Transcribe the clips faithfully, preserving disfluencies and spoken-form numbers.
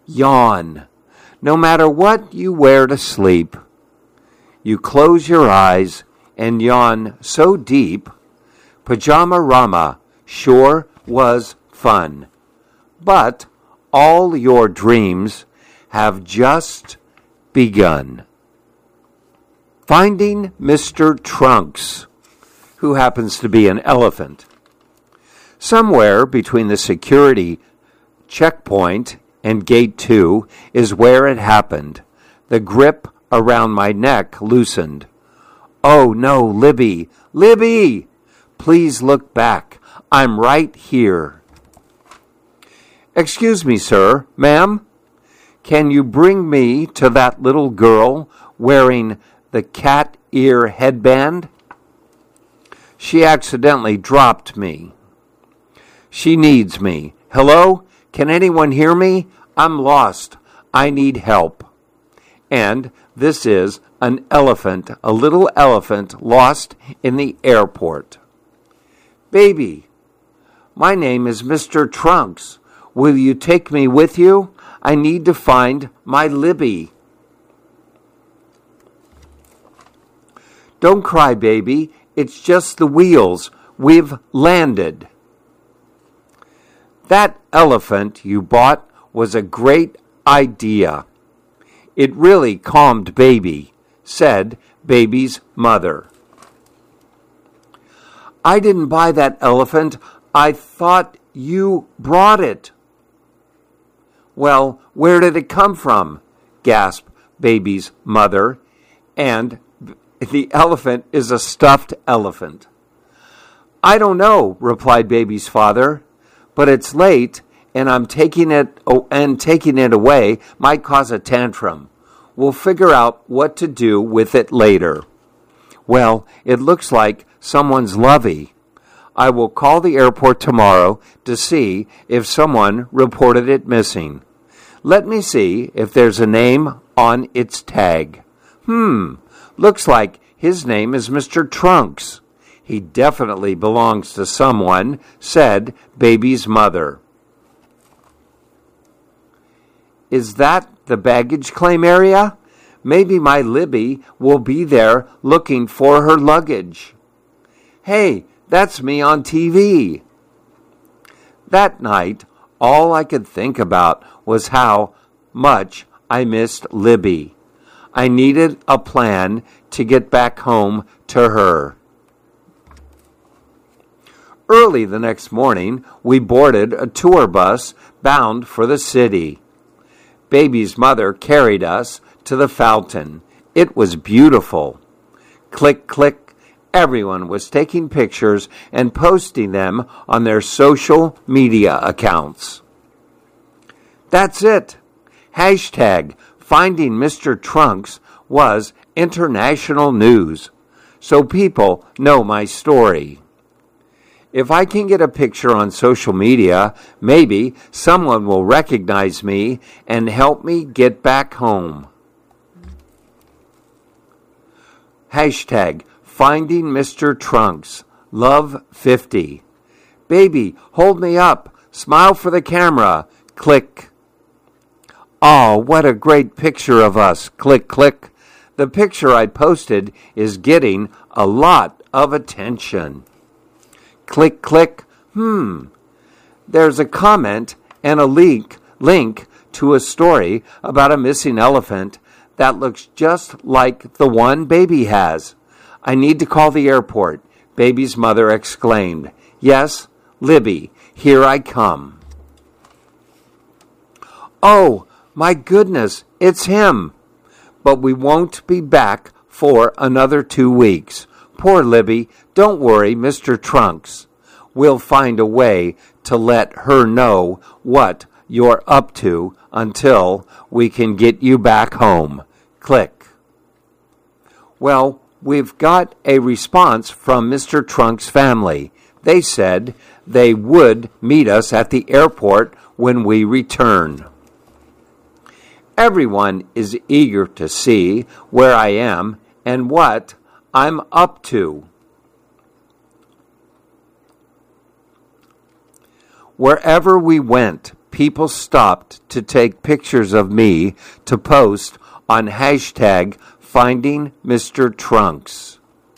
Yawn. No matter what you wear to sleep, you close your eyes and yawn so deep. Pajama-rama sure was fun. But all your dreams have just begun. Finding Mister Trunks, who happens to be an elephant. Somewhere between the security checkpoint and gate two is where it happened. The grip around my neck loosened. Oh no, Libby, Libby! Please look back. I'm right here. Excuse me, sir, ma'am. Can you bring me to that little girl wearing the cat ear headband? She accidentally dropped me. She needs me. Hello? Can anyone hear me? I'm lost. I need help. And this is an elephant, a little elephant lost in the airport. Baby, my name is Mister Trunks. Will you take me with you? I need to find my Libby. Don't cry, baby. It's just the wheels. We've landed. That elephant you bought was a great idea. It really calmed baby, said baby's mother. I didn't buy that elephant. I thought you brought it. Well, where did it come from? Gasped baby's mother. And the elephant is a stuffed elephant. I don't know, replied baby's father, but it's late and I'm taking it oh, and taking it away might cause a tantrum. We'll figure out what to do with it later. Well, it looks like someone's lovey. I will call the airport tomorrow to see if someone reported it missing. Let me see if there's a name on its tag. Hmm, looks like his name is Mister Trunks. He definitely belongs to someone, said baby's mother. Is that the baggage claim area? Maybe my Libby will be there looking for her luggage. Hey, that's me on T V. That night, all I could think about was how much I missed Libby. I needed a plan to get back home to her. Early the next morning, we boarded a tour bus bound for the city. Baby's mother carried us to the fountain. It was beautiful. Click, click. Everyone was taking pictures and posting them on their social media accounts. That's it. Hashtag Finding Mister Trunks was international news, so people know my story. If I can get a picture on social media, maybe someone will recognize me and help me get back home. Hashtag Finding Mister Trunks. Love fifty. Baby, hold me up. Smile for the camera. Click. Oh, what a great picture of us. Click, click. The picture I posted is getting a lot of attention. Click, click. Hmm. There's a comment and a link, link to a story about a missing elephant that looks just like the one baby has. I need to call the airport, baby's mother exclaimed. Yes, Libby, here I come. Oh, my goodness, it's him. But we won't be back for another two weeks. Poor Libby, don't worry, Mister Trunks. We'll find a way to let her know what you're up to until we can get you back home. Click. Well, we've got a response from Mister Trunks' family. They said they would meet us at the airport when we return. Everyone is eager to see where I am and what I'm up to. Wherever we went, people stopped to take pictures of me to post on hashtag Finding Mister Trunks.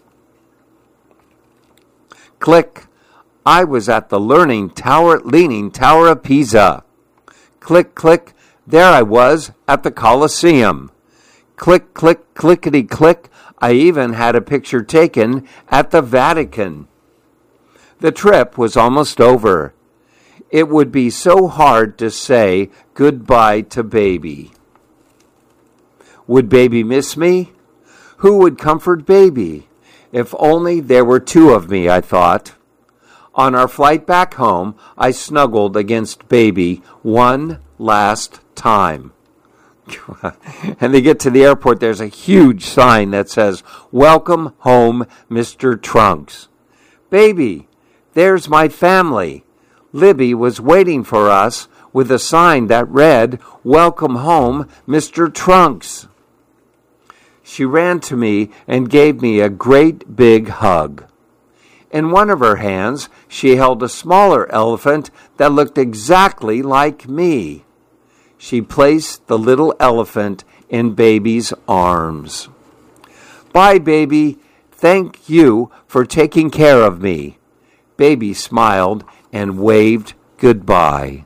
Click. I was at the Learning Tower, Leaning Tower of Pisa. Click, click. There I was at the Colosseum. Click, click, clickety, click. I even had a picture taken at the Vatican. The trip was almost over. It would be so hard to say goodbye to Baby. Would Baby miss me? Who would comfort Baby? If only there were two of me, I thought. On our flight back home, I snuggled against Baby one last time. And they get to the airport, there's a huge sign that says, "Welcome home, Mister Trunks." Baby, there's my family. Libby was waiting for us with a sign that read, "Welcome home, Mister Trunks." She ran to me and gave me a great big hug. In one of her hands, she held a smaller elephant that looked exactly like me. She placed the little elephant in Baby's arms. "Bye, Baby. Thank you for taking care of me." Baby smiled and waved goodbye.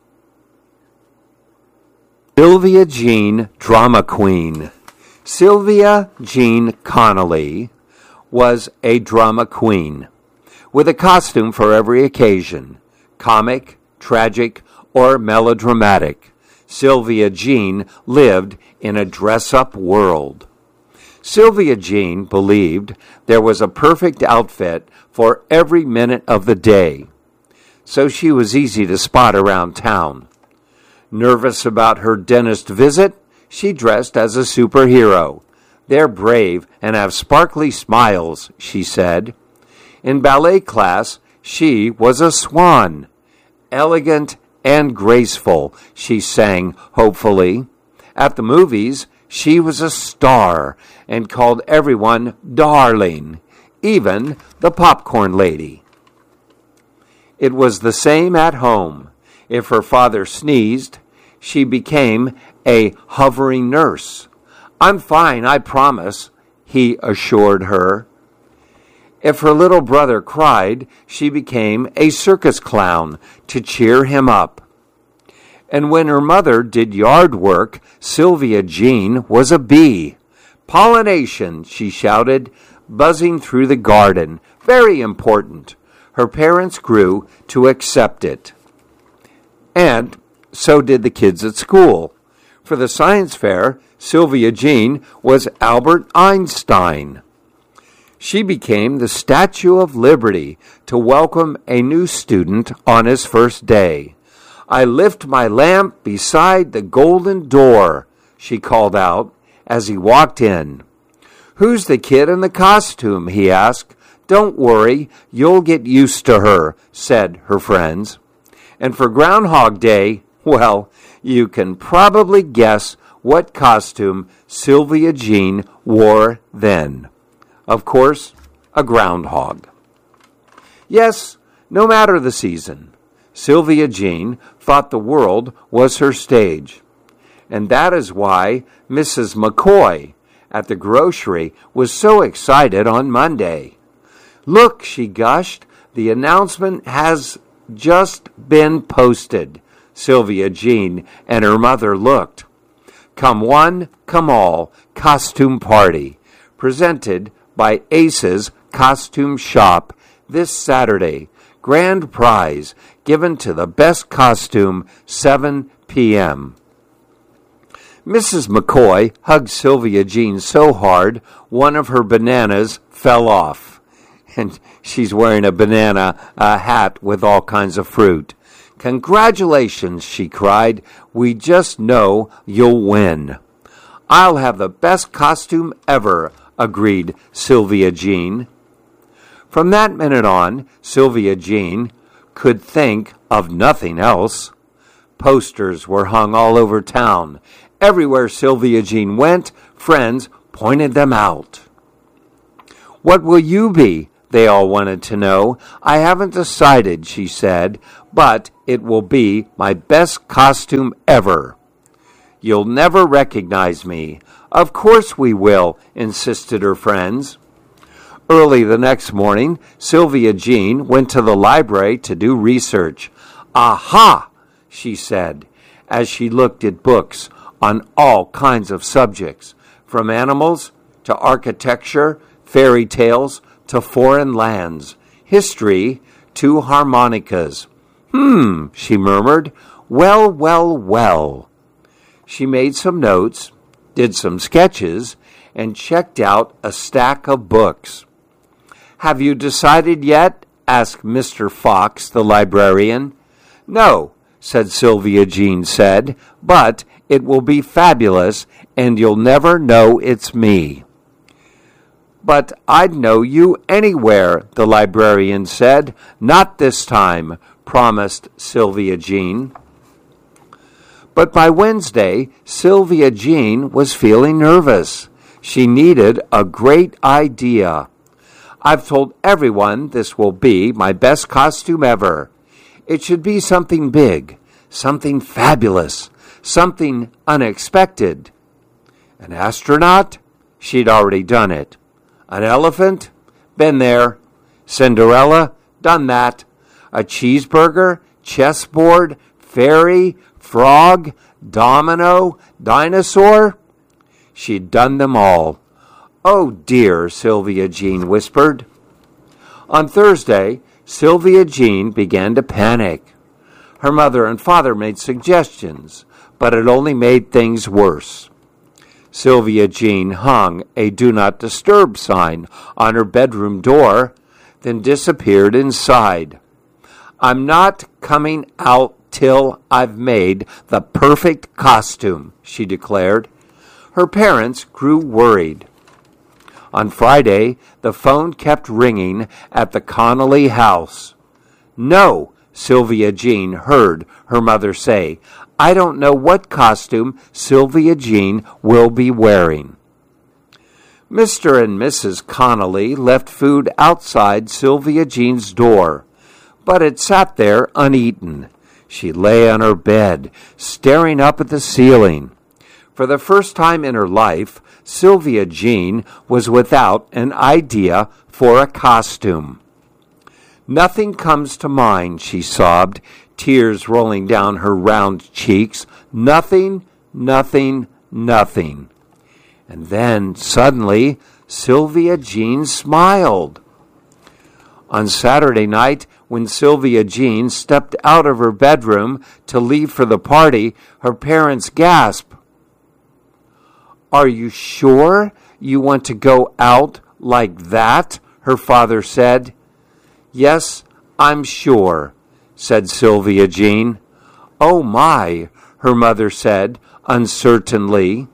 Sylvia Jean, drama queen. Sylvia Jean Connolly was a drama queen with a costume for every occasion, comic, tragic, or melodramatic. Sylvia Jean lived in a dress-up world. Sylvia Jean believed there was a perfect outfit for every minute of the day, so she was easy to spot around town. Nervous about her dentist visit, she dressed as a superhero. "They're brave and have sparkly smiles," she said. In ballet class, she was a swan. "Elegant and graceful," she sang hopefully. At the movies, she was a star and called everyone darling, even the popcorn lady. It was the same at home. If her father sneezed, she became a hovering nurse. "I'm fine, I promise," he assured her. If her little brother cried, she became a circus clown to cheer him up. And when her mother did yard work, Sylvia Jean was a bee. "Pollination," she shouted, buzzing through the garden. Very important. Her parents grew to accept it. And so did the kids at school. For the science fair, Sylvia Jean was Albert Einstein. She became the Statue of Liberty to welcome a new student on his first day. "I lift my lamp beside the golden door," she called out as he walked in. "Who's the kid in the costume?" he asked. "Don't worry, you'll get used to her," said her friends. And for Groundhog Day, well, you can probably guess what costume Sylvia Jean wore then. Of course, a groundhog. Yes, no matter the season, Sylvia Jean thought the world was her stage. And that is why Missus McCoy at the grocery was so excited on Monday. "Look," she gushed, "the announcement has just been posted." Sylvia Jean and her mother looked. "Come one, come all, costume party," presented by Ace's Costume Shop this Saturday. Grand prize given to the best costume, seven p.m. Missus McCoy hugged Sylvia Jean so hard, one of her bananas fell off. And she's wearing a banana a hat with all kinds of fruit. "Congratulations," she cried. "We just know you'll win." "I'll have the best costume ever," agreed Sylvia Jean. From that minute on, Sylvia Jean could think of nothing else. Posters were hung all over town. Everywhere Sylvia Jean went, friends pointed them out. "What will you be?" they all wanted to know. I haven't decided, she said, but it will be my best costume ever. You'll never recognize me. Of course we will, insisted her friends. Early the next morning, Sylvia Jean went to the library to do research. Aha, she said, as she looked at books on all kinds of subjects, from animals to architecture, fairy tales to foreign lands, history to harmonicas. Hmm, she murmured. Well, well, well. She made some notes, did some sketches, and checked out a stack of books. Have you decided yet? Asked Mister Fox, the librarian. No, said Sylvia Jean said, but it will be fabulous, and you'll never know it's me. But I'd know you anywhere, the librarian said. Not this time, promised Sylvia Jean. But by Wednesday, Sylvia Jean was feeling nervous. She needed a great idea. I've told everyone this will be my best costume ever. It should be something big, something fabulous, something unexpected. An astronaut? She'd already done it. An elephant? Been there. Cinderella? Done that. A cheeseburger? Chessboard? Fairy? Frog? Domino? Dinosaur? She'd done them all. Oh, dear, Sylvia Jean whispered. On Thursday, Sylvia Jean began to panic. Her mother and father made suggestions, but it only made things worse. Sylvia Jean hung a Do Not Disturb sign on her bedroom door, then disappeared inside. I'm not coming out till I've made the perfect costume, she declared. Her parents grew worried. On Friday, the phone kept ringing at the Connolly house. No, Sylvia Jean heard her mother say. I don't know what costume Sylvia Jean will be wearing. Mister and Missus Connolly left food outside Sylvia Jean's door, but it sat there uneaten. She lay on her bed, staring up at the ceiling. For the first time in her life, Sylvia Jean was without an idea for a costume. Nothing comes to mind, she sobbed, tears rolling down her round cheeks. Nothing, nothing, nothing. And then, suddenly, Sylvia Jean smiled. On Saturday night, when Sylvia Jean stepped out of her bedroom to leave for the party, her parents gasped. Are you sure you want to go out like that? Her father said. Yes, I'm sure, said Sylvia Jean. Oh my, her mother said uncertainly.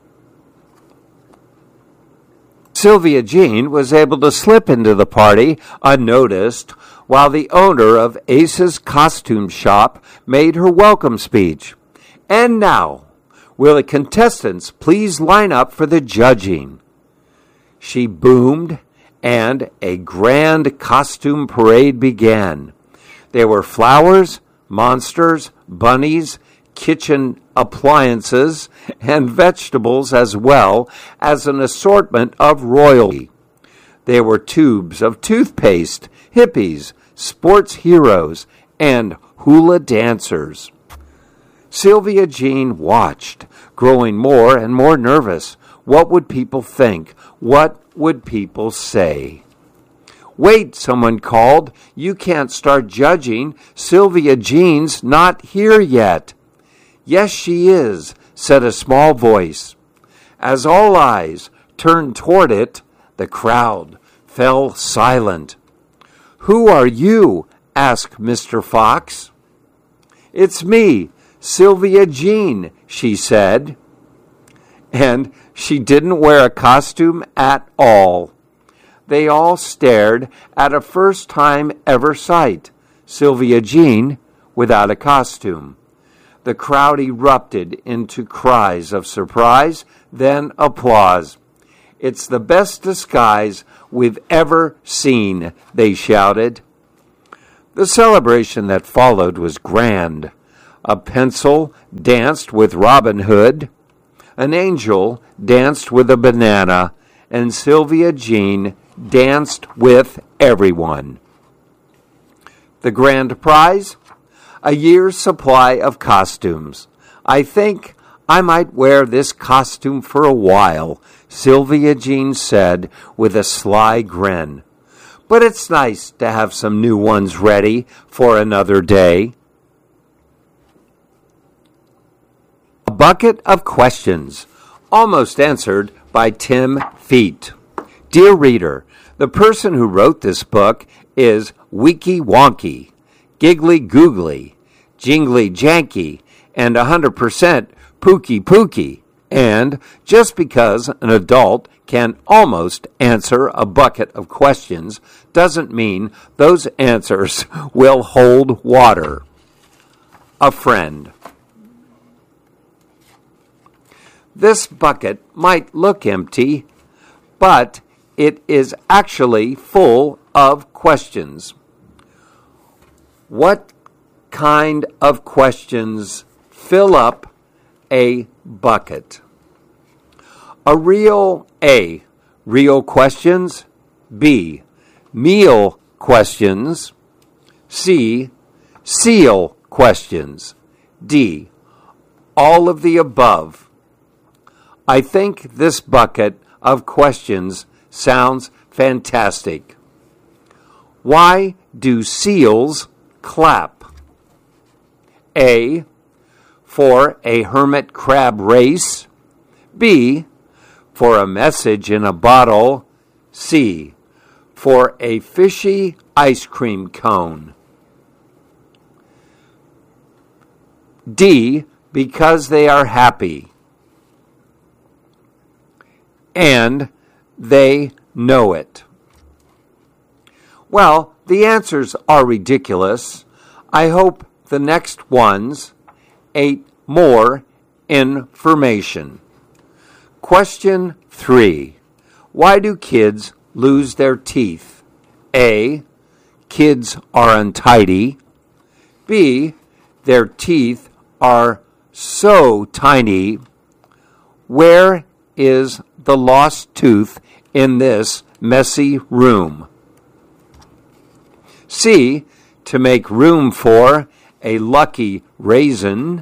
Sylvia Jean was able to slip into the party unnoticed while the owner of Ace's costume shop made her welcome speech. And now, will the contestants please line up for the judging? She boomed, and a grand costume parade began. There were flowers, monsters, bunnies, kitchen appliances, and vegetables, as well as an assortment of royalty. There were tubes of toothpaste, hippies, sports heroes, and hula dancers. Sylvia Jean watched, growing more and more nervous. What would people think? What would people say? Wait, someone called. You can't start judging. Sylvia Jean's not here yet. Yes, she is, said a small voice. As all eyes turned toward it, the crowd fell silent. Who are you? Asked Mister Fox. It's me, Sylvia Jean, she said. And she didn't wear a costume at all. They all stared at a first-time ever sight, Sylvia Jean without a costume. The crowd erupted into cries of surprise, then applause. It's the best disguise we've ever seen, they shouted. The celebration that followed was grand. A pencil danced with Robin Hood, an angel danced with a banana, and Sylvia Jean danced with everyone. The grand prize? A year's supply of costumes. I think I might wear this costume for a while, Sylvia Jean said with a sly grin. But it's nice to have some new ones ready for another day. A bucket of questions, almost answered by Tim Feet. Dear reader, the person who wrote this book is Wiki Wonky, Giggly Googly, Jingly Janky, and one hundred percent Pookie Pookie. And just because an adult can almost answer a bucket of questions doesn't mean those answers will hold water. A friend. This bucket might look empty, but it is actually full of questions. What kind of questions fill up a bucket? A real A, real questions. B, meal questions. C, seal questions. D, all of the above. I think this bucket of questions sounds fantastic. Why do seals clap? A, for a hermit crab race. B, for a message in a bottle. C, for a fishy ice cream cone. D, because they are happy. And they know it. Well, the answers are ridiculous. I hope the next ones ate more information. Question three. Why do kids lose their teeth? A, kids are untidy. B, their teeth are so tiny. Where is the lost tooth in this messy room? C, to make room for a lucky raisin.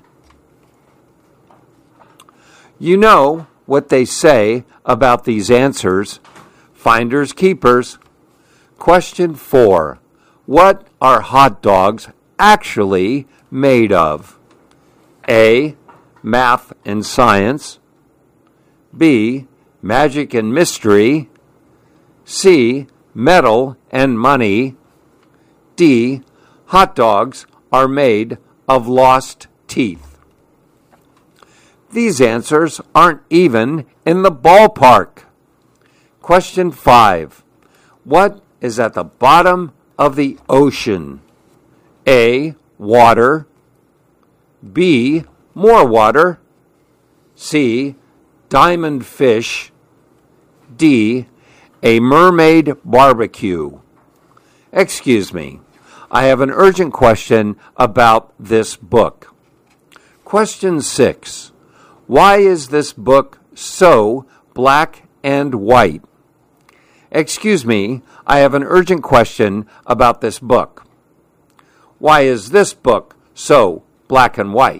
You know what they say about these answers. Finders keepers. Question four. What are hot dogs actually made of? A, math and science. B, magic and mystery. C, metal and money. D, hot dogs are made of lost teeth. These answers aren't even in the ballpark. Question five. What is at the bottom of the ocean? A, water. B, more water. C, diamond fish. D, a mermaid barbecue. Excuse me, I have an urgent question about this book. Question six. Why is this book so black and white? Excuse me, I have an urgent question about this book. Why is this book so black and white?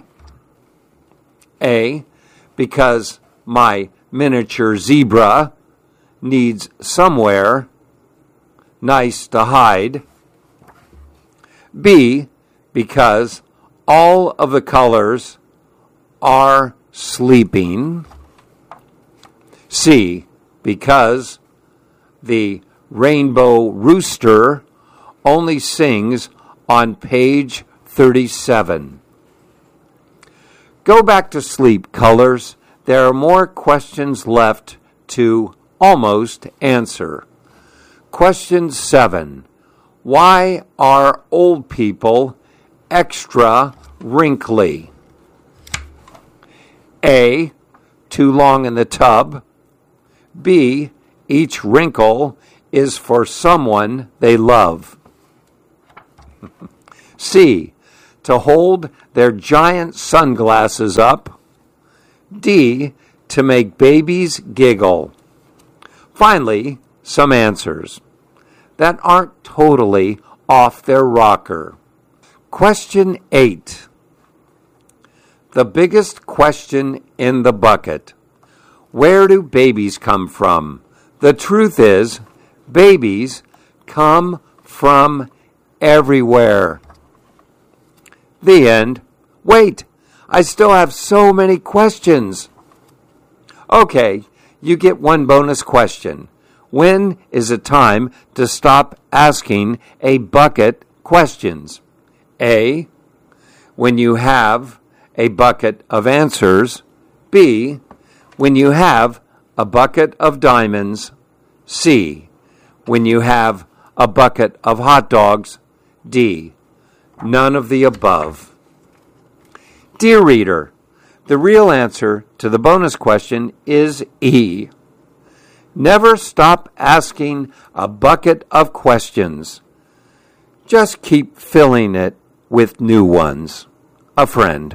A, because my miniature zebra needs somewhere nice to hide. B, because all of the colors are sleeping. C, because the rainbow rooster only sings on page thirty-seven. Go back to sleep, colors. There are more questions left to almost answer. Question seven. Why are old people extra wrinkly? A, too long in the tub. B, each wrinkle is for someone they love. C, to hold their giant sunglasses up. D, to make babies giggle. Finally, some answers that aren't totally off their rocker. Question eight. The biggest question in the bucket. Where do babies come from? The truth is, babies come from everywhere. The end. Wait, I still have so many questions. Okay, you get one bonus question. When is it time to stop asking a bucket questions? A, when you have a bucket of answers. B, when you have a bucket of diamonds. C, when you have a bucket of hot dogs. D, none of the above. Dear reader, the real answer to the bonus question is E. Never stop asking a bucket of questions. Just keep filling it with new ones. A friend.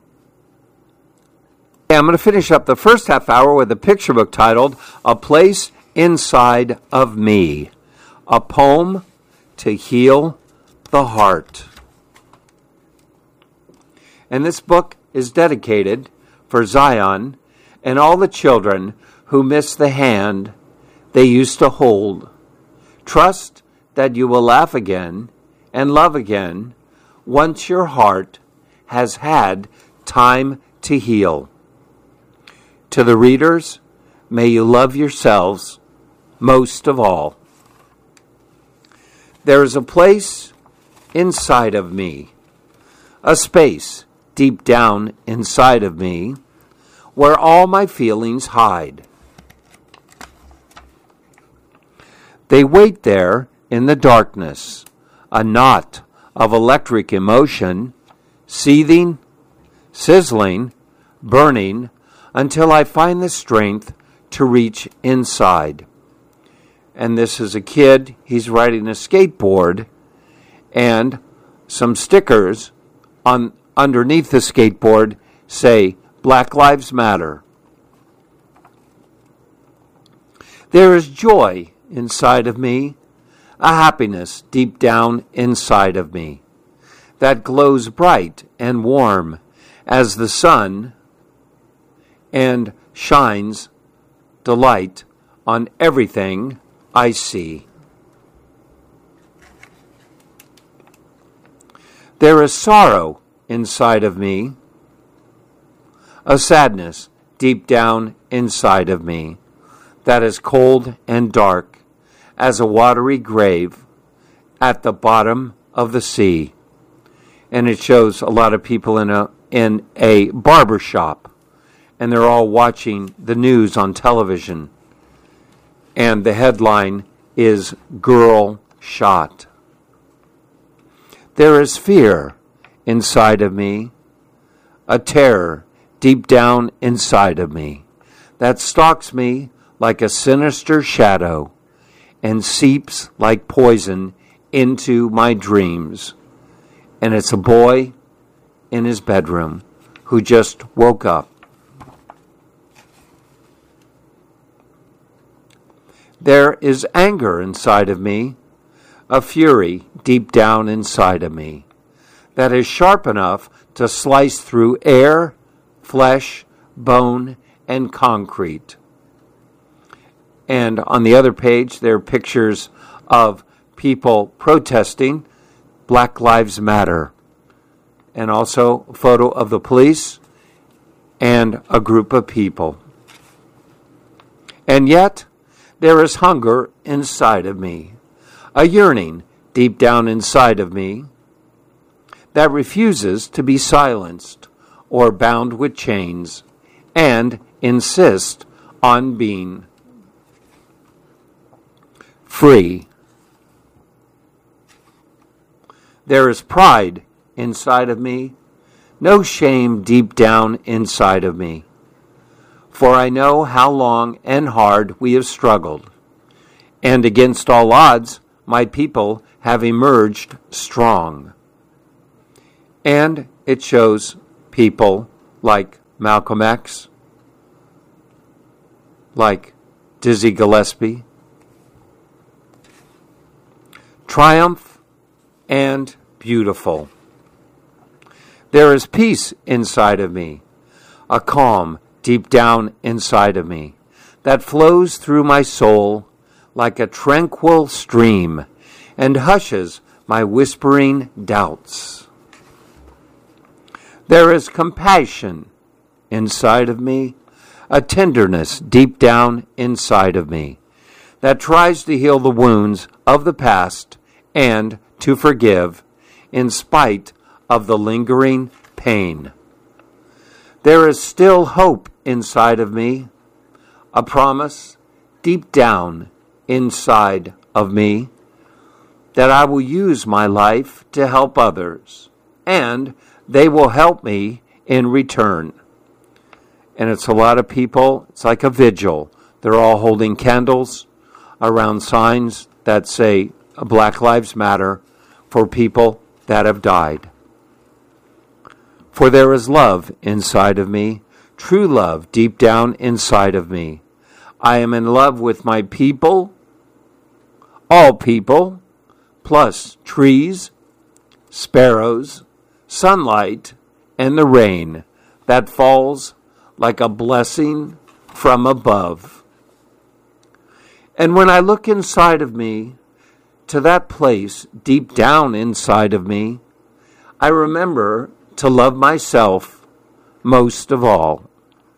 Okay, I'm going to finish up the first half hour with a picture book titled A Place Inside of Me, a poem to heal the heart. And this book is dedicated for Zion and all the children who miss the hand they used to hold. Trust that you will laugh again and love again once your heart has had time to heal. To the readers, may you love yourselves most of all. There is a place inside of me, a space deep down inside of me, where all my feelings hide. They wait there in the darkness, a knot of electric emotion, seething, sizzling, burning, until I find the strength to reach inside. And this is a kid, he's riding a skateboard, and some stickers on underneath the skateboard say, Black Lives Matter. There is joy inside of me, a happiness deep down inside of me that glows bright and warm as the sun and shines delight on everything I see. There is sorrow inside of me, a sadness deep down inside of me that is cold and dark as a watery grave at the bottom of the sea. And it shows a lot of people in a in a barber shop, and they're all watching the news on television. And the headline is Girl Shot. There is fear inside of me, a terror deep down inside of me that stalks me like a sinister shadow and seeps like poison into my dreams. And it's a boy in his bedroom who just woke up. There is anger inside of me, a fury deep down inside of me that is sharp enough to slice through air, flesh, bone, and concrete. And on the other page, there are pictures of people protesting Black Lives Matter, and also a photo of the police and a group of people. And yet, there is hunger inside of me, a yearning deep down inside of me that refuses to be silenced or bound with chains and insists on being free. There is pride inside of me, no shame deep down inside of me. For I know how long and hard we have struggled, and against all odds, my people have emerged strong. And it shows people like Malcolm X, like Dizzy Gillespie. Triumph and beautiful. There is peace inside of me, a calm deep down inside of me that flows through my soul like a tranquil stream and hushes my whispering doubts. There is compassion inside of me, a tenderness deep down inside of me that tries to heal the wounds of the past and to forgive in spite of the lingering pain. There is still hope inside of me, a promise deep down inside of me that I will use my life to help others, and they will help me in return. And it's a lot of people. It's like a vigil. They're all holding candles around signs that say Black Lives Matter for people that have died. For there is love inside of me, true love deep down inside of me. I am in love with my people, all people, plus trees, sparrows, sunlight, and the rain that falls like a blessing from above. And when I look inside of me, to that place deep down inside of me, I remember to love myself most of all.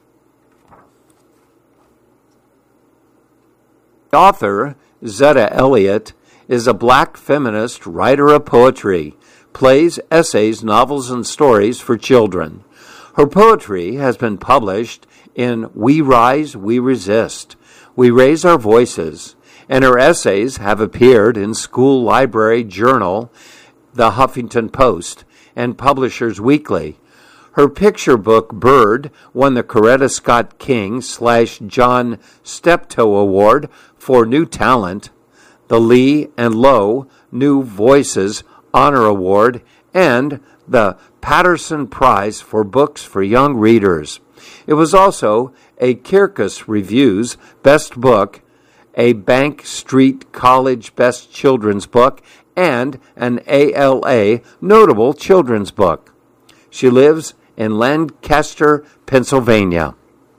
The author, Zetta Elliott, is a black feminist writer of poetry, plays, essays, novels, and stories for children. Her poetry has been published in We Rise, We Resist, We Raise Our Voices, and her essays have appeared in School Library Journal, The Huffington Post, and Publishers Weekly. Her picture book, Bird, won the Coretta Scott King slash John Steptoe Award for New Talent, the Lee and Low New Voices Honor Award, and the Patterson Prize for Books for Young Readers. It was also a Kirkus Reviews Best Book, a Bank Street College Best Children's Book, and an A L A Notable Children's Book. She lives in Lancaster, Pennsylvania.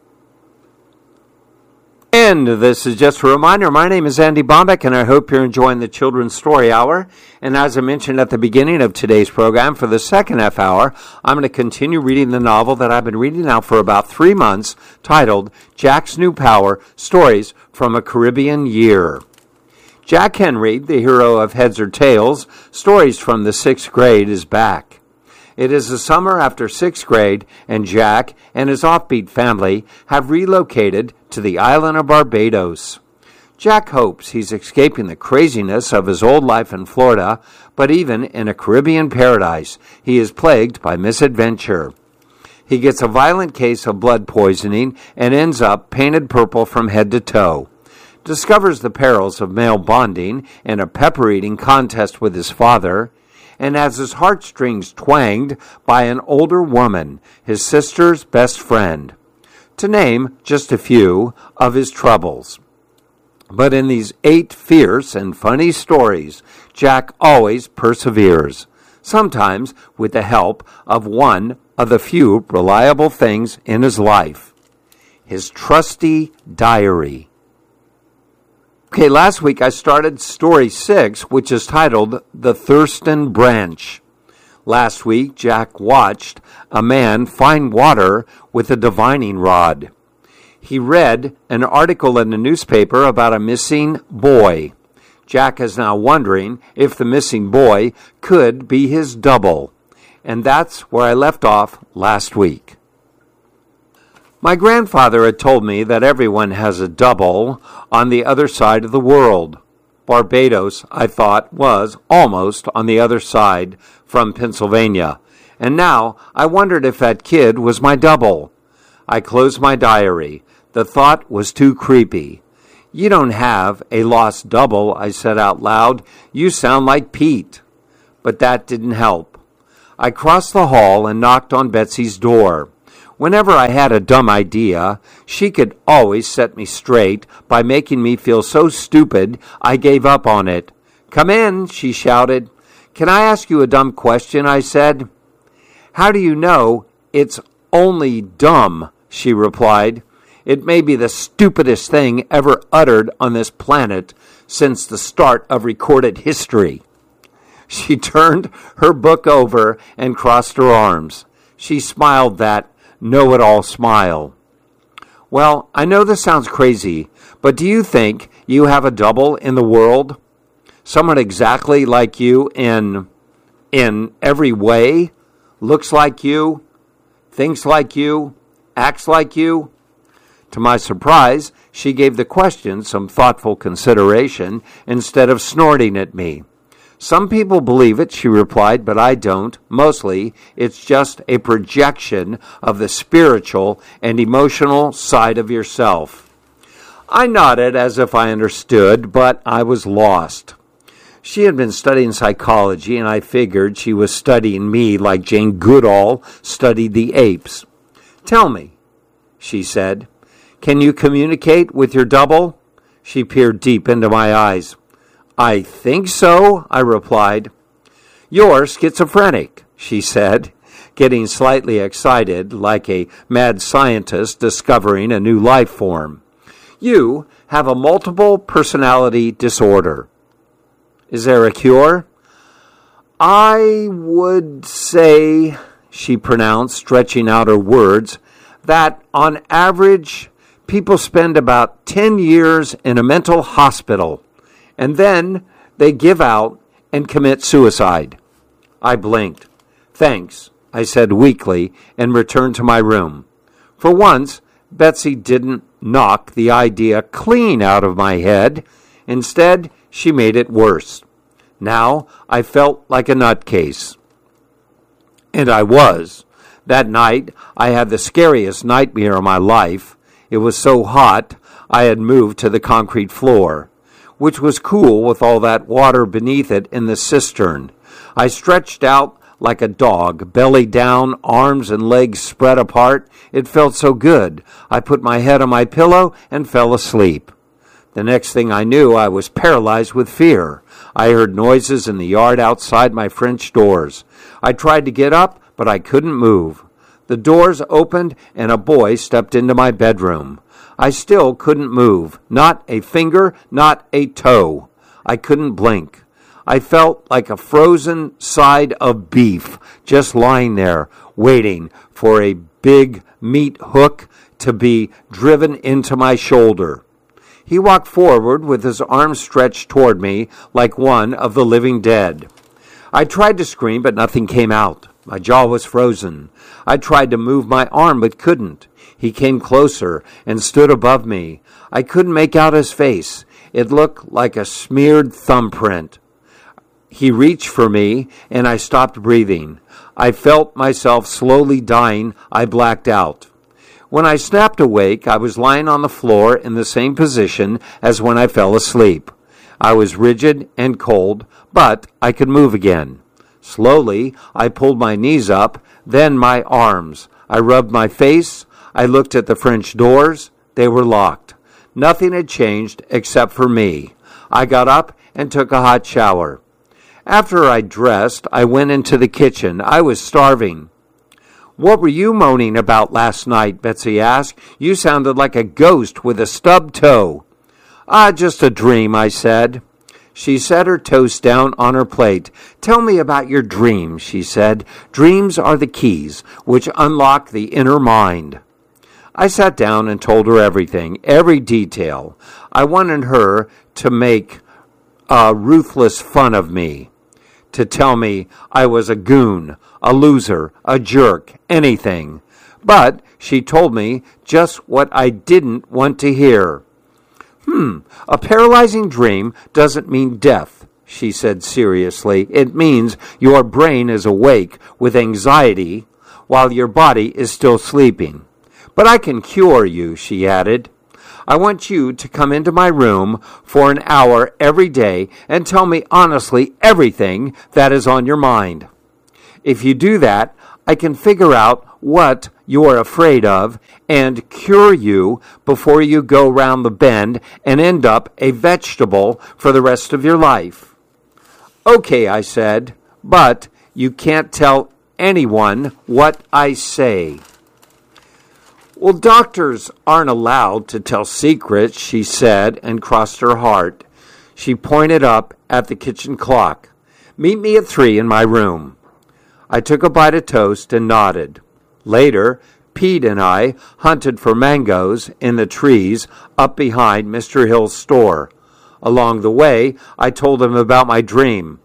And this is just a reminder, my name is Andy Bombeck, and I hope you're enjoying the Children's Story Hour. And as I mentioned at the beginning of today's program, for the second half hour, I'm going to continue reading the novel that I've been reading now for about three months, titled Jack's New Power, Stories from a Caribbean Year. Jack Henry, the hero of Heads or Tails, Stories from the Sixth Grade, is back. It is the summer after sixth grade, and Jack and his offbeat family have relocated to the island of Barbados. Jack hopes he's escaping the craziness of his old life in Florida, but even in a Caribbean paradise, he is plagued by misadventure. He gets a violent case of blood poisoning and ends up painted purple from head to toe. Discovers the perils of male bonding in a pepper-eating contest with his father, and has his heartstrings twanged by an older woman, his sister's best friend, to name just a few of his troubles. But in these eight fierce and funny stories, Jack always perseveres, sometimes with the help of one of the few reliable things in his life, his trusty diary. Okay, last week I started story six, which is titled The Thurston Branch. Last week, Jack watched a man find water with a divining rod. He read an article in the newspaper about a missing boy. Jack is now wondering if the missing boy could be his double. And that's where I left off last week. My grandfather had told me that everyone has a double on the other side of the world. Barbados, I thought, was almost on the other side from Pennsylvania. And now I wondered if that kid was my double. I closed my diary. The thought was too creepy. You don't have a lost double, I said out loud. You sound like Pete. But that didn't help. I crossed the hall and knocked on Betsy's door. Whenever I had a dumb idea, she could always set me straight by making me feel so stupid I gave up on it. Come in, she shouted. Can I ask you a dumb question, I said. How do you know it's only dumb, she replied. It may be the stupidest thing ever uttered on this planet since the start of recorded history. She turned her book over and crossed her arms. She smiled that know-it-all smile. Well, I know this sounds crazy, but do you think you have a double in the world? Someone exactly like you in, in every way? Looks like you? Thinks like you? Acts like you? To my surprise, she gave the question some thoughtful consideration instead of snorting at me. Some people believe it, she replied, but I don't. Mostly, it's just a projection of the spiritual and emotional side of yourself. I nodded as if I understood, but I was lost. She had been studying psychology, and I figured she was studying me like Jane Goodall studied the apes. Tell me, she said, can you communicate with your double? She peered deep into my eyes. I think so, I replied. You're schizophrenic, she said, getting slightly excited like a mad scientist discovering a new life form. You have a multiple personality disorder. Is there a cure? I would say, she pronounced, stretching out her words, that on average, people spend about ten years in a mental hospital, and then they give out and commit suicide. I blinked. Thanks, I said weakly, and returned to my room. For once, Betsy didn't knock the idea clean out of my head. Instead, she made it worse. Now I felt like a nutcase. And I was. That night, I had the scariest nightmare of my life. It was so hot, I had moved to the concrete floor, which was cool with all that water beneath it in the cistern. I stretched out like a dog, belly down, arms and legs spread apart. It felt so good. I put my head on my pillow and fell asleep. The next thing I knew, I was paralyzed with fear. I heard noises in the yard outside my French doors. I tried to get up, but I couldn't move. The doors opened and a boy stepped into my bedroom. I still couldn't move. Not a finger, not a toe. I couldn't blink. I felt like a frozen side of beef just lying there, waiting for a big meat hook to be driven into my shoulder. He walked forward with his arms stretched toward me like one of the living dead. I tried to scream, but nothing came out. My jaw was frozen. I tried to move my arm, but couldn't. He came closer and stood above me. I couldn't make out his face. It looked like a smeared thumbprint. He reached for me, and I stopped breathing. I felt myself slowly dying. I blacked out. When I snapped awake, I was lying on the floor in the same position as when I fell asleep. I was rigid and cold, but I could move again. Slowly, I pulled my knees up, then my arms. I rubbed my face. I looked at the French doors. They were locked. Nothing had changed except for me. I got up and took a hot shower. After I dressed, I went into the kitchen. I was starving. What were you moaning about last night? Betsy asked. You sounded like a ghost with a stubbed toe. Ah, just a dream, I said. She set her toast down on her plate. Tell me about your dreams, she said. Dreams are the keys which unlock the inner mind. I sat down and told her everything, every detail. I wanted her to make uh, ruthless fun of me, to tell me I was a goon, a loser, a jerk, anything. But she told me just what I didn't want to hear. Hmm, a paralyzing dream doesn't mean death, she said seriously. It means your brain is awake with anxiety while your body is still sleeping. But I can cure you, she added. I want you to come into my room for an hour every day and tell me honestly everything that is on your mind. If you do that, I can figure out what you're afraid of and cure you before you go round the bend and end up a vegetable for the rest of your life. Okay, I said, but you can't tell anyone what I say. Well, doctors aren't allowed to tell secrets, she said, and crossed her heart. She pointed up at the kitchen clock. Meet me at three in my room. I took a bite of toast and nodded. Later, Pete and I hunted for mangoes in the trees up behind Mister Hill's store. Along the way, I told him about my dream.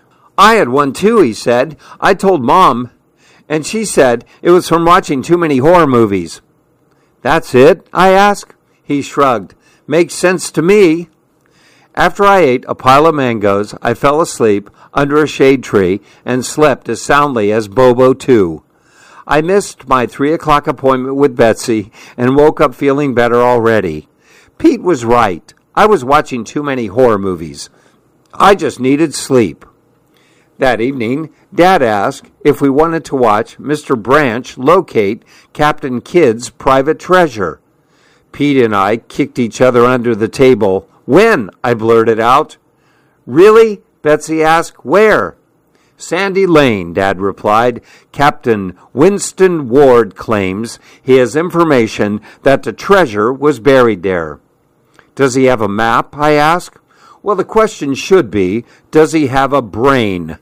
I had one too, he said. I told Mom, and she said it was from watching too many horror movies. That's it? I asked. He shrugged. Makes sense to me. After I ate a pile of mangoes, I fell asleep under a shade tree and slept as soundly as Bobo too. I missed my three o'clock appointment with Betsy and woke up feeling better already. Pete was right. I was watching too many horror movies. I just needed sleep. That evening, Dad asked if we wanted to watch Mister Branch locate Captain Kidd's private treasure. Pete and I kicked each other under the table. When? I blurted out. Really? Betsy asked. Where? Sandy Lane, Dad replied. Captain Winston Ward claims he has information that the treasure was buried there. Does he have a map? I asked. Well, the question should be, does he have a brain?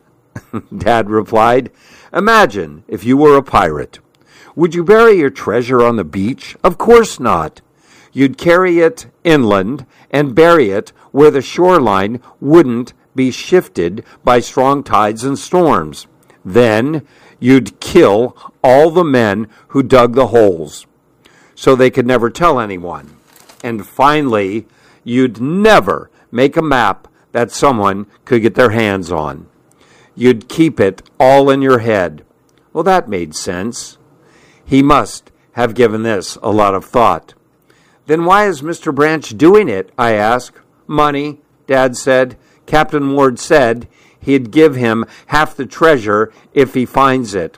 Dad replied, imagine if you were a pirate. Would you bury your treasure on the beach? Of course not. You'd carry it inland and bury it where the shoreline wouldn't be shifted by strong tides and storms. Then you'd kill all the men who dug the holes so they could never tell anyone. And finally, you'd never make a map that someone could get their hands on. You'd keep it all in your head. Well, that made sense. He must have given this a lot of thought. Then why is Mister Branch doing it? I asked. Money, Dad said. Captain Ward said he'd give him half the treasure if he finds it.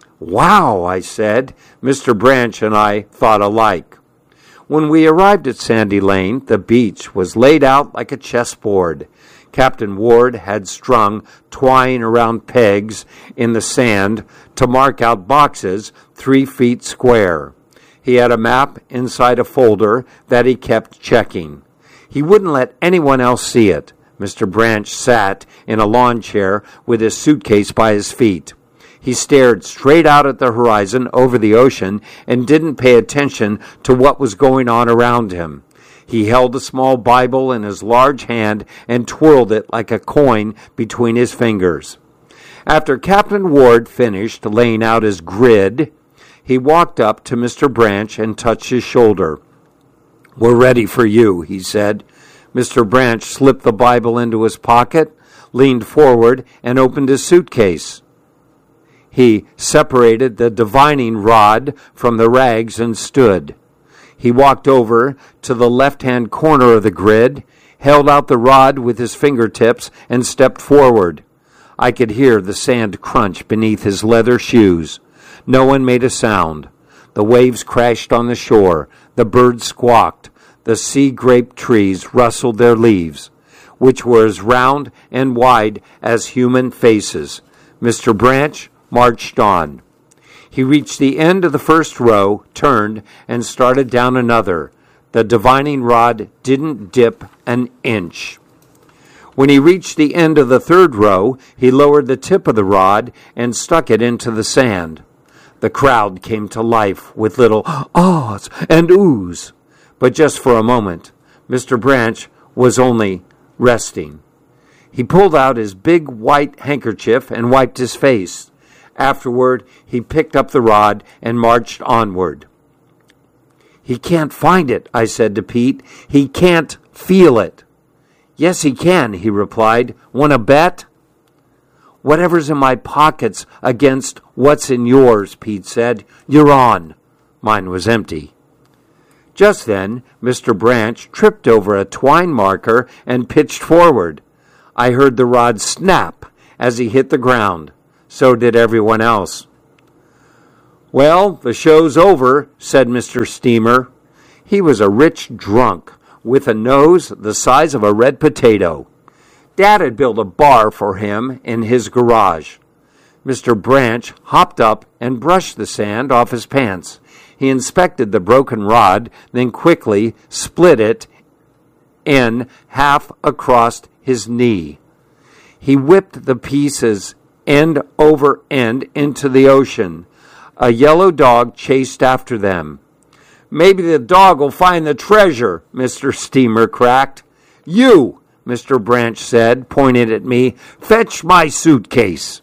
Wow, I said. Mister Branch and I thought alike. When we arrived at Sandy Lane, the beach was laid out like a chessboard. Captain Ward had strung twine around pegs in the sand to mark out boxes three feet square. He had a map inside a folder that he kept checking. He wouldn't let anyone else see it. Mister Branch sat in a lawn chair with his suitcase by his feet. He stared straight out at the horizon over the ocean and didn't pay attention to what was going on around him. He held a small Bible in his large hand and twirled it like a coin between his fingers. After Captain Ward finished laying out his grid, he walked up to Mister Branch and touched his shoulder. We're ready for you, he said. Mister Branch slipped the Bible into his pocket, leaned forward, and opened his suitcase. He separated the divining rod from the rags and stood. He walked over to the left-hand corner of the grid, held out the rod with his fingertips, and stepped forward. I could hear the sand crunch beneath his leather shoes. No one made a sound. The waves crashed on the shore. The birds squawked. The sea-grape trees rustled their leaves, which were as round and wide as human faces. Mister Branch marched on. He reached the end of the first row, turned, and started down another. The divining rod didn't dip an inch. When he reached the end of the third row, he lowered the tip of the rod and stuck it into the sand. The crowd came to life with little ahs and oohs. But just for a moment, Mister Branch was only resting. He pulled out his big white handkerchief and wiped his face. Afterward, he picked up the rod and marched onward. He can't find it, I said to Pete. He can't feel it. Yes, he can, he replied. Want to bet? Whatever's in my pockets against what's in yours, Pete said. You're on. Mine was empty. Just then, Mister Branch tripped over a twine marker and pitched forward. I heard the rod snap as he hit the ground. So did everyone else. "Well, the show's over," said Mister Steamer. He was a rich drunk with a nose the size of a red potato. Dad had built a bar for him in his garage. Mister Branch hopped up and brushed the sand off his pants. He inspected the broken rod, then quickly split it in half across his knee. He whipped the pieces end over end into the ocean. A yellow dog chased after them. "Maybe the dog will find the treasure," Mister Steamer cracked. "You," Mister Branch said, pointing at me, "fetch my suitcase."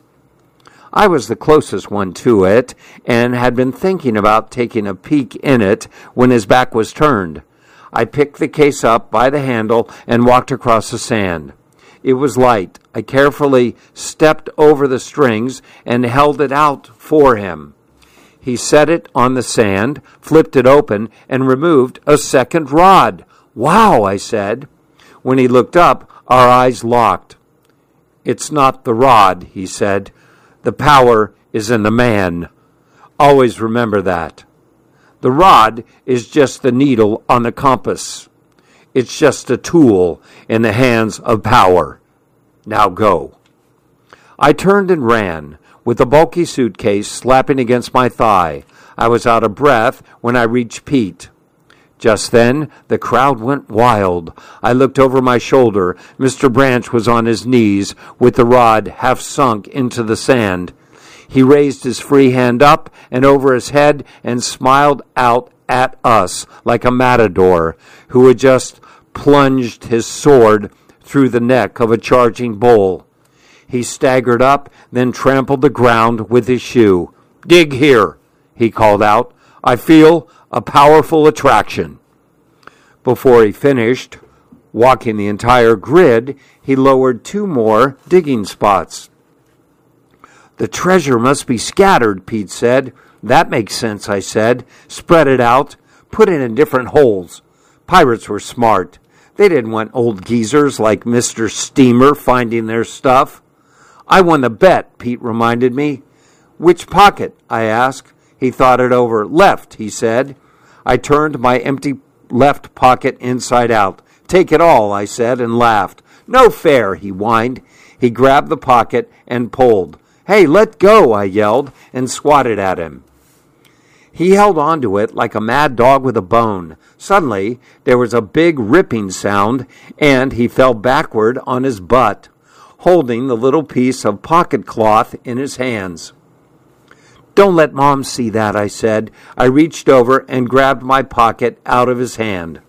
I was the closest one to it and had been thinking about taking a peek in it when his back was turned. I picked the case up by the handle and walked across the sand. It was light. I carefully stepped over the strings and held it out for him. He set it on the sand, flipped it open, and removed a second rod. "Wow," I said. When he looked up, our eyes locked. "It's not the rod," he said. "The power is in the man. Always remember that. The rod is just the needle on the compass. It's just a tool in the hands of power. Now go." I turned and ran, with the bulky suitcase slapping against my thigh. I was out of breath when I reached Pete. Just then, the crowd went wild. I looked over my shoulder. Mister Branch was on his knees, with the rod half sunk into the sand. He raised his free hand up and over his head and smiled out at us like a matador who had just plunged his sword through the neck of a charging bull. He staggered up, then trampled the ground with his shoe. "Dig here," he called out. "I feel a powerful attraction." Before he finished walking the entire grid, he lowered two more digging spots. "The treasure must be scattered," Pete said. "That makes sense," I said. "Spread it out. Put it in different holes." Pirates were smart. They didn't want old geezers like Mister Steamer finding their stuff. "I won the bet," Pete reminded me. "Which pocket?" I asked. He thought it over. "Left," he said. I turned my empty left pocket inside out. "Take it all," I said, and laughed. "No fair," he whined. He grabbed the pocket and pulled. "Hey, let go," I yelled, and swatted at him. He held on to it like a mad dog with a bone. Suddenly, there was a big ripping sound, and he fell backward on his butt, holding the little piece of pocket cloth in his hands. "Don't let Mom see that," I said. I reached over and grabbed my pocket out of his hand.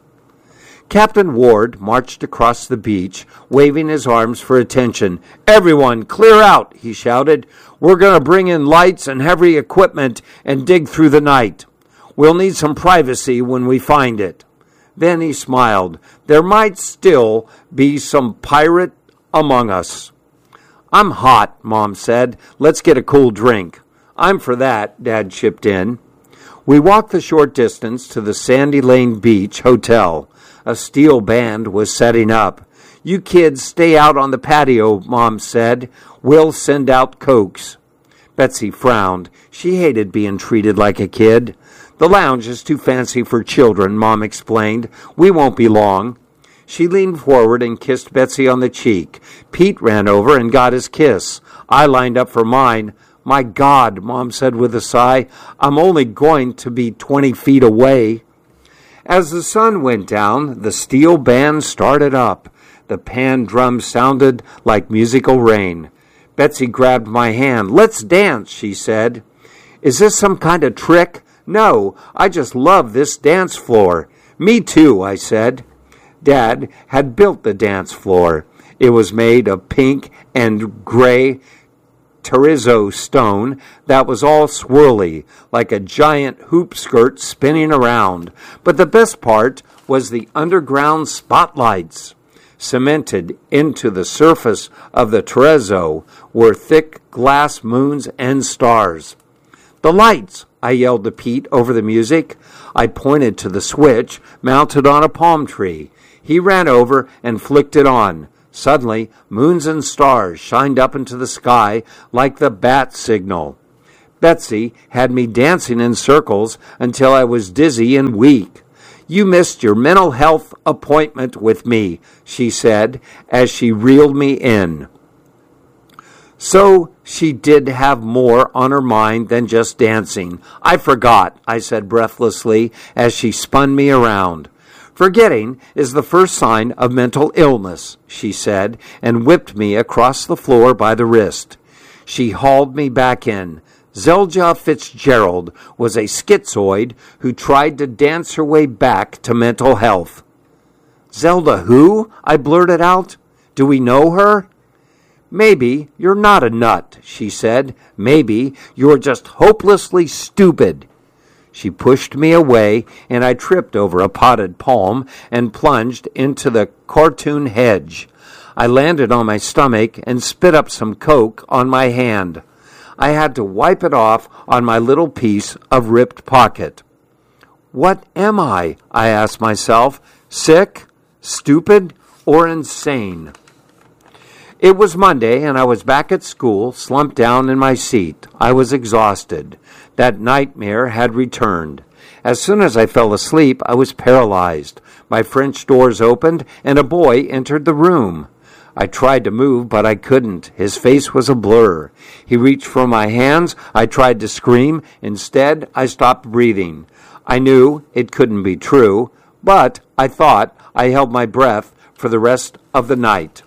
Captain Ward marched across the beach, waving his arms for attention. "Everyone, clear out," he shouted. "We're going to bring in lights and heavy equipment and dig through the night. We'll need some privacy when we find it." Then he smiled. "There might still be some pirate among us." "I'm hot," Mom said. "Let's get a cool drink." "I'm for that," Dad chipped in. We walked the short distance to the Sandy Lane Beach Hotel. A steel band was setting up. "You kids stay out on the patio," Mom said. "We'll send out Cokes." Betsy frowned. She hated being treated like a kid. "The lounge is too fancy for children," Mom explained. "We won't be long." She leaned forward and kissed Betsy on the cheek. Pete ran over and got his kiss. I lined up for mine. "My God," Mom said with a sigh, "I'm only going to be twenty feet away." As the sun went down, the steel band started up. The pan drum sounded like musical rain. Betsy grabbed my hand. "Let's dance," she said. "Is this some kind of trick?" "No, I just love this dance floor." "Me too," I said. Dad had built the dance floor. It was made of pink and gray terrazzo stone that was all swirly, like a giant hoop skirt spinning around. But the best part was the underground spotlights. Cemented into the surface of the terrazzo were thick glass moons and stars. "The lights," I yelled to Pete over the music. I pointed to the switch mounted on a palm tree. He ran over and flicked it on. Suddenly, moons and stars shined up into the sky like the bat signal. Betsy had me dancing in circles until I was dizzy and weak. "You missed your mental health appointment with me," she said as she reeled me in. So she did have more on her mind than just dancing. "I forgot," I said breathlessly as she spun me around. "Forgetting is the first sign of mental illness," she said, and whipped me across the floor by the wrist. She hauled me back in. Zelda Fitzgerald was a schizoid who tried to dance her way back to mental health. "Zelda who?" I blurted out. "Do we know her?" "Maybe you're not a nut," she said. "Maybe you're just hopelessly stupid." She pushed me away, and I tripped over a potted palm and plunged into the cartoon hedge. I landed on my stomach and spit up some coke on my hand. I had to wipe it off on my little piece of ripped pocket. What am I? I asked myself. Sick, stupid, or insane? It was Monday, and I was back at school, slumped down in my seat. I was exhausted. That nightmare had returned. As soon as I fell asleep, I was paralyzed. My French doors opened, and a boy entered the room. I tried to move, but I couldn't. His face was a blur. He reached for my hands. I tried to scream. Instead, I stopped breathing. I knew it couldn't be true, but I thought I held my breath for the rest of the night.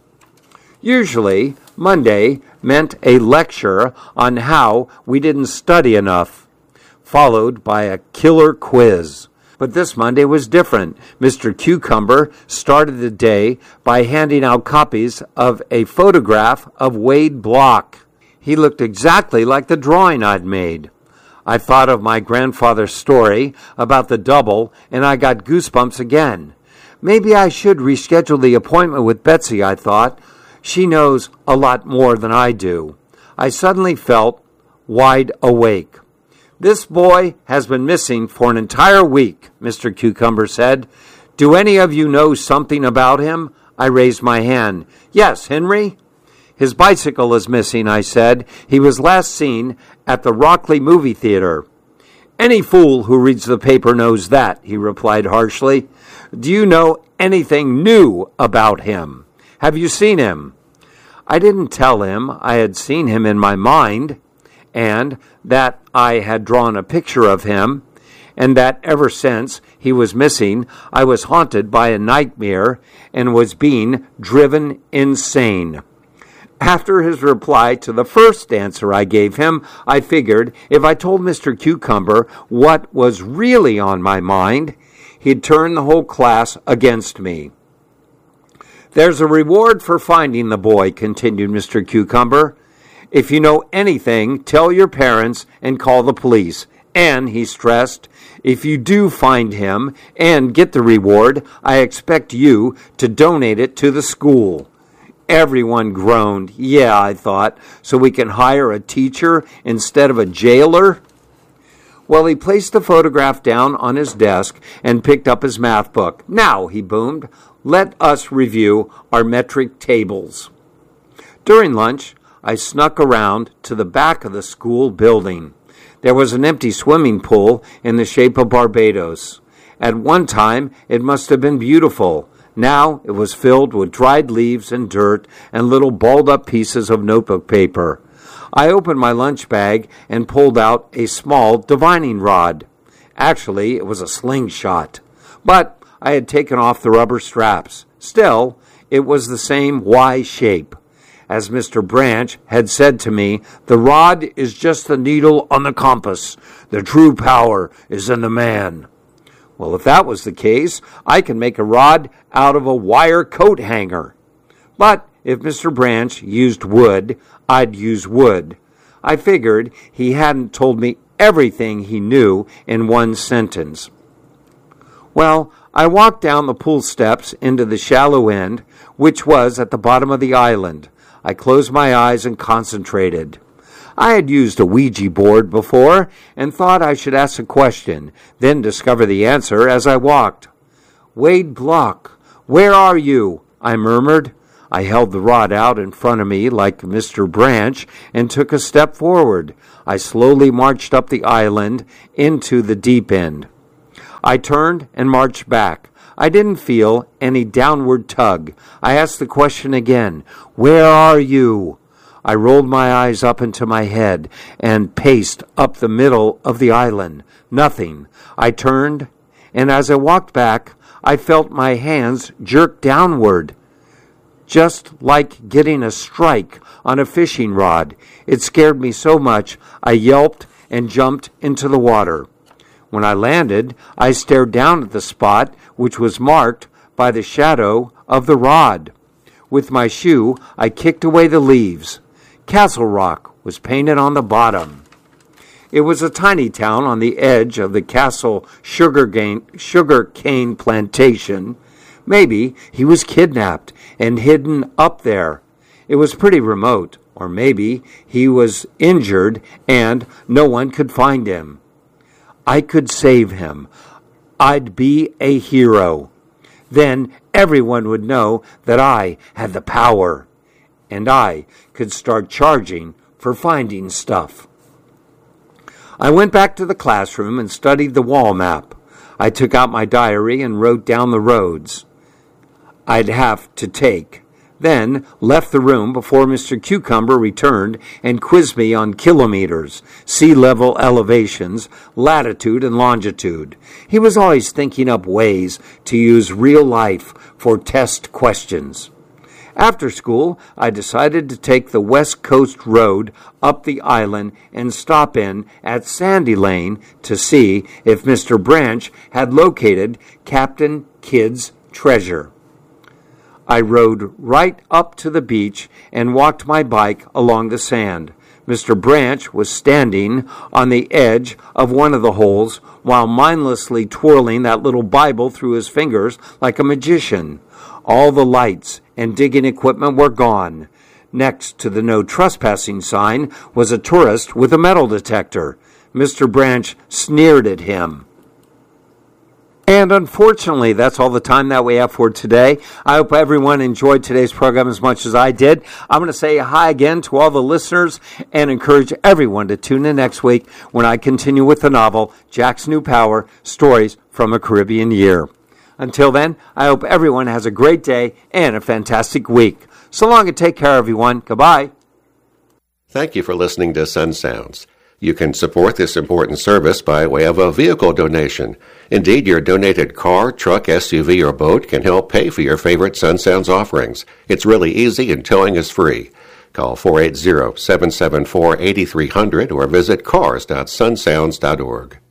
Usually, Monday meant a lecture on how we didn't study enough, followed by a killer quiz. But this Monday was different. Mister Cucumber started the day by handing out copies of a photograph of Wade Block. He looked exactly like the drawing I'd made. I thought of my grandfather's story about the double, and I got goosebumps again. Maybe I should reschedule the appointment with Betsy, I thought. She knows a lot more than I do. I suddenly felt wide awake. "This boy has been missing for an entire week," Mister Cucumber said. "Do any of you know something about him?" I raised my hand. "Yes, Henry." "His bicycle is missing," I said. "He was last seen at the Rockley movie theater." "Any fool who reads the paper knows that," he replied harshly. "Do you know anything new about him? Have you seen him?" I didn't tell him I had seen him in my mind, and that I had drawn a picture of him, and that ever since he was missing, I was haunted by a nightmare and was being driven insane. After his reply to the first answer I gave him, I figured if I told Mister Cucumber what was really on my mind, he'd turn the whole class against me. "There's a reward for finding the boy," continued Mister Cucumber. "If you know anything, tell your parents and call the police. And," he stressed, "if you do find him and get the reward, I expect you to donate it to the school." Everyone groaned. Yeah, I thought, so we can hire a teacher instead of a jailer? Well, he placed the photograph down on his desk and picked up his math book. "Now," he boomed, "let us review our metric tables." During lunch, I snuck around to the back of the school building. There was an empty swimming pool in the shape of Barbados. At one time, it must have been beautiful. Now it was filled with dried leaves and dirt and little balled-up pieces of notebook paper. I opened my lunch bag and pulled out a small divining rod. Actually, it was a slingshot. But I had taken off the rubber straps. Still, it was the same Y shape. As Mister Branch had said to me, the rod is just the needle on the compass. The true power is in the man. Well, if that was the case, I can make a rod out of a wire coat hanger. But if Mister Branch used wood, I'd use wood. I figured he hadn't told me everything he knew in one sentence. Well, I walked down the pool steps into the shallow end, which was at the bottom of the island. I closed my eyes and concentrated. I had used a Ouija board before and thought I should ask a question, then discover the answer as I walked. "Wade Block, where are you?" I murmured. I held the rod out in front of me like Mister Branch and took a step forward. I slowly marched up the island into the deep end. I turned and marched back. I didn't feel any downward tug. I asked the question again, "Where are you?" I rolled my eyes up into my head and paced up the middle of the island. Nothing. I turned, and as I walked back, I felt my hands jerk downward, just like getting a strike on a fishing rod. It scared me so much, I yelped and jumped into the water. When I landed, I stared down at the spot, which was marked by the shadow of the rod. With my shoe, I kicked away the leaves. Castle Rock was painted on the bottom. It was a tiny town on the edge of the Castle sugar cane plantation. Maybe he was kidnapped and hidden up there. It was pretty remote, or maybe he was injured and no one could find him. I could save him. I'd be a hero. Then everyone would know that I had the power, and I could start charging for finding stuff. I went back to the classroom and studied the wall map. I took out my diary and wrote down the roads I'd have to take, then left the room before Mister Cucumber returned and quizzed me on kilometers, sea level elevations, latitude and longitude. He was always thinking up ways to use real life for test questions. After school, I decided to take the West Coast Road up the island and stop in at Sandy Lane to see if Mister Branch had located Captain Kidd's treasure. I rode right up to the beach and walked my bike along the sand. Mister Branch was standing on the edge of one of the holes while mindlessly twirling that little Bible through his fingers like a magician. All the lights and digging equipment were gone. Next to the no trespassing sign was a tourist with a metal detector. Mister Branch sneered at him. And unfortunately, that's all the time that we have for today. I hope everyone enjoyed today's program as much as I did. I'm going to say hi again to all the listeners and encourage everyone to tune in next week when I continue with the novel, Jack's New Power, Stories from a Caribbean Year. Until then, I hope everyone has a great day and a fantastic week. So long and take care, everyone. Goodbye. Thank you for listening to Sun Sounds. You can support this important service by way of a vehicle donation. Indeed, your donated car, truck, S U V, or boat can help pay for your favorite Sun Sounds offerings. It's really easy and towing is free. Call four eight zero, seven seven four, eight three zero zero or visit cars dot sun sounds dot org.